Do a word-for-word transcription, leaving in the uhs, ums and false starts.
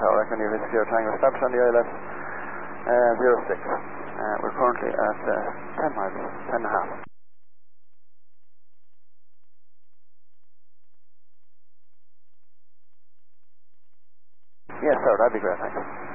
Tower, Echo India Whiskey Sierra Tango, established on the I L S uh, zero six. Uh, we're currently at uh, ten miles, ten and a half. Yes, sir, that'd be great, thanks.